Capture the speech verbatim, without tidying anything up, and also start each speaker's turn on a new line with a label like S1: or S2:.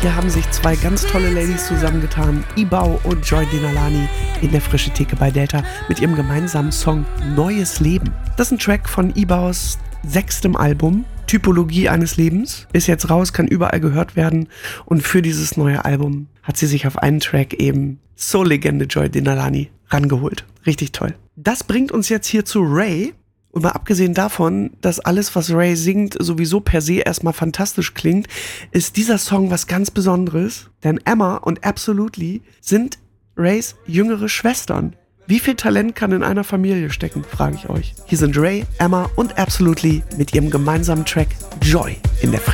S1: Hier haben sich zwei ganz tolle Ladies zusammengetan, Ibau und Joy Dinalani, in der Frische Theke bei Delta mit ihrem gemeinsamen Song Neues Leben. Das ist ein Track von Ibaus sechstem Album, Typologie eines Lebens. Ist jetzt raus, kann überall gehört werden. Und für dieses neue Album hat sie sich auf einen Track eben Soul-Legende Joy Dinalani rangeholt. Richtig toll. Das bringt uns jetzt hier zu Ray. Und mal abgesehen davon, dass alles, was Ray singt, sowieso per se erstmal fantastisch klingt, ist dieser Song was ganz Besonderes. Denn Emma und Absolutely sind Rays jüngere Schwestern. Wie viel Talent kann in einer Familie stecken, frage ich euch. Hier sind Ray, Emma und Absolutely mit ihrem gemeinsamen Track Joy in der Frische